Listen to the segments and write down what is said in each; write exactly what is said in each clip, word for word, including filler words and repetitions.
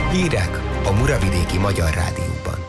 Hírek a Muravidéki Magyar Rádióban.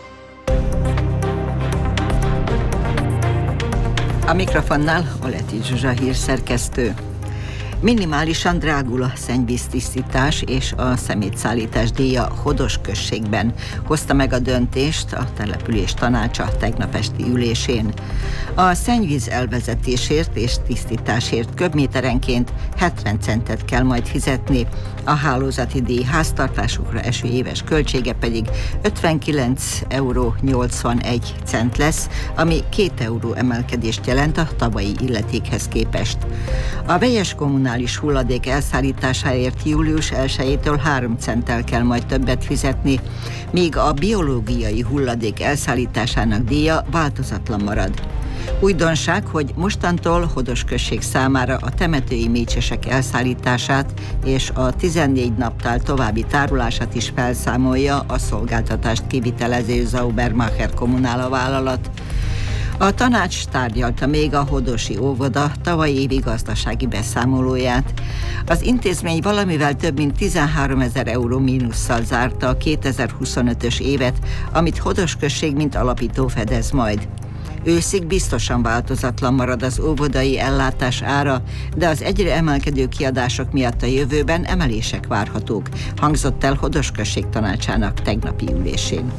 A mikrofonnál Oleti Zsuzsa hírszerkesztő. Minimálisan drágul a szennyvíztisztítás és a szemétszállítás díja Hodos községben, hozta meg a döntést a település tanácsa tegnap esti ülésén. A szennyvíz elvezetésért és tisztításért köbméterenként hetven centet kell majd fizetni, a hálózati díj háztartásokra eső éves költsége pedig ötvenkilenc egész nyolcvanegy cent lesz, ami két euró emelkedést jelent a tavalyi illetékhez képest. A vegyes kommunális hulladék elszállításáért július elsejétől három centtel kell majd többet fizetni, míg a biológiai hulladék elszállításának díja változatlan marad. Újdonság, hogy mostantól Hodos község számára a temetői mécsesek elszállítását és a tizennégy naptál további tárolását is felszámolja a szolgáltatást kivitelező Saubermacher kommunála vállalat. A tanács tárgyalta még a hodosi óvoda tavalyi évi gazdasági beszámolóját. Az intézmény valamivel több mint tizenháromezer euró mínusszal zárta a kétezer-huszonötös évet, amit Hodos község mint alapító fedez majd. Őszig biztosan változatlan marad az óvodai ellátás ára, de az egyre emelkedő kiadások miatt a jövőben emelések várhatók, hangzott el Hodos község tanácsának tegnapi ülésén.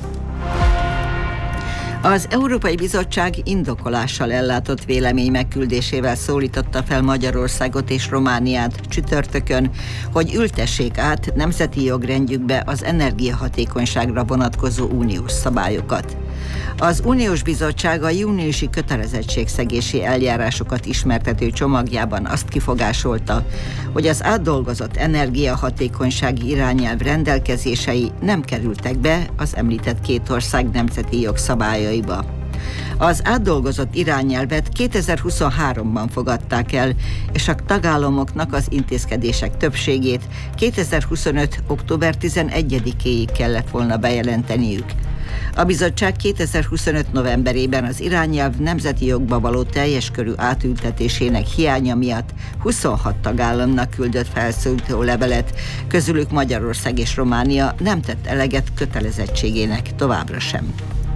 Az Európai Bizottság indokolással ellátott vélemény megküldésével szólította fel Magyarországot és Romániát csütörtökön, hogy ültessék át nemzeti jogrendjükbe az energiahatékonyságra vonatkozó uniós szabályokat. Az Uniós Bizottság a júniusi kötelezettségszegési eljárásokat ismertető csomagjában azt kifogásolta, hogy az átdolgozott energiahatékonysági irányelv rendelkezései nem kerültek be az említett két ország nemzeti jogszabályaiba. Az átdolgozott irányelvet kétezer-huszonháromban fogadták el, és a tagállamoknak az intézkedések többségét kétezer-huszonöt. október tizenegyedikéig kellett volna bejelenteniük. A bizottság kétezer-huszonöt. novemberében az irányelv nemzeti jogba való teljes körű átültetésének hiánya miatt huszonhat tagállamnak küldött felszólító levelet, közülük Magyarország és Románia nem tett eleget kötelezettségének továbbra sem.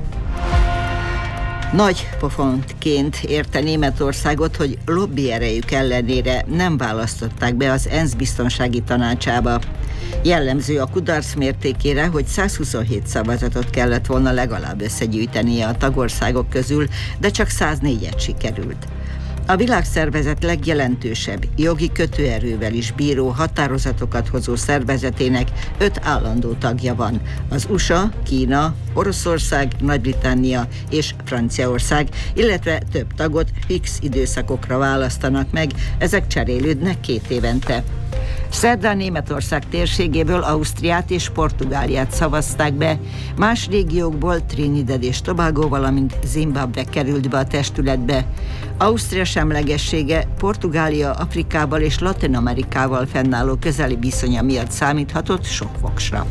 Nagy pofontként érte Németországot, hogy lobby erejük ellenére nem választották be az ENSZ biztonsági tanácsába. Jellemző a kudarc mértékére, hogy százhuszonhét szavazatot kellett volna legalább összegyűjtenie a tagországok közül, de csak száznégyet sikerült. A világszervezet legjelentősebb, jogi kötőerővel is bíró határozatokat hozó szervezetének öt állandó tagja van. Az u es á, Kína, Oroszország, Nagy-Britannia és Franciaország, illetve több tagot fix időszakokra választanak meg, ezek cserélődnek két évente. Szerdán Németország térségéből Ausztriát és Portugáliát szavazták be, más régiókból Trinidad és Tobago, valamint Zimbabwe került be a testületbe. Ausztria semlegessége Portugália Afrikával és Latin-Amerikával fennálló közeli viszonya miatt számíthatott sok voksra.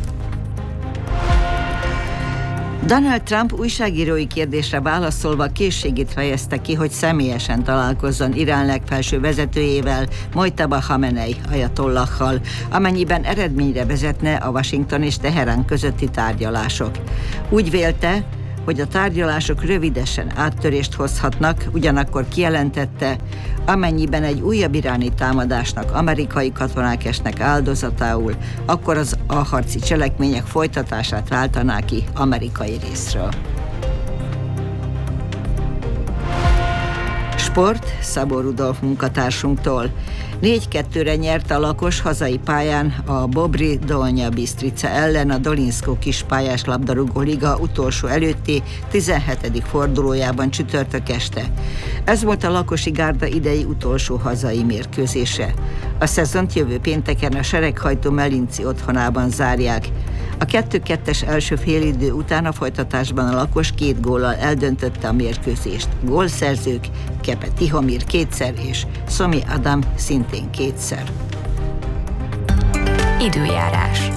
Donald Trump újságírói kérdésre válaszolva készségét fejezte ki, hogy személyesen találkozzon Irán legfelső vezetőjével, Mojtaba Hamenei ajatollahhal, amennyiben eredményre vezetne a Washington és Teherán közötti tárgyalások. Úgy vélte, hogy a tárgyalások rövidesen áttörést hozhatnak, ugyanakkor kijelentette, amennyiben egy újabb iráni támadásnak amerikai katonák esnek áldozatául, akkor az a harci cselekmények folytatását váltaná ki amerikai részről. Sport Szabó Rudolf munkatársunktól. négy kettőre nyert a Lakos hazai pályán a Bobri Dolnya Bistrica ellen a Dolinszkó kispályás labdarúgó liga utolsó előtti tizenhetedik fordulójában csütörtök este. Ez volt a lakosi gárda idei utolsó hazai mérkőzése. A szezont jövő pénteken a sereghajtó Melinci otthonában zárják. A kettő kettes első félidő után a folytatásban a Lakos két góllal eldöntötte a mérkőzést. Gólszerzők Kepe Tihomir kétszer és Szomi Adam szintén kétszer. Időjárás.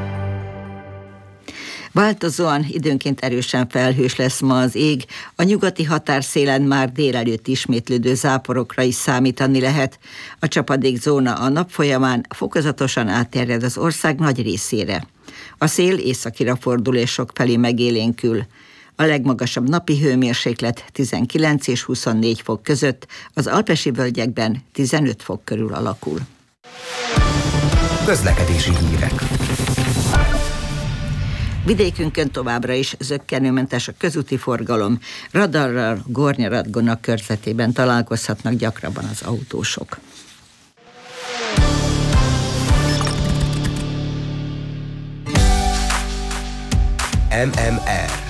Változóan időnként erősen felhős lesz ma az ég, a nyugati határszélen már délelőtt ismétlődő záporokra is számítani lehet. A csapadékzóna a nap folyamán fokozatosan átterjed az ország nagy részére. A szél északira fordul és sokfelé megélénkül. A legmagasabb napi hőmérséklet tizenkilenc és huszonnégy fok között, az alpesi völgyekben tizenöt fok körül alakul. Közlekedési hírek. Vidékünkön továbbra is zökkenőmentes a közúti forgalom. Radarral Gornyaradgona körzetében találkozhatnak gyakrabban az autósok. em em er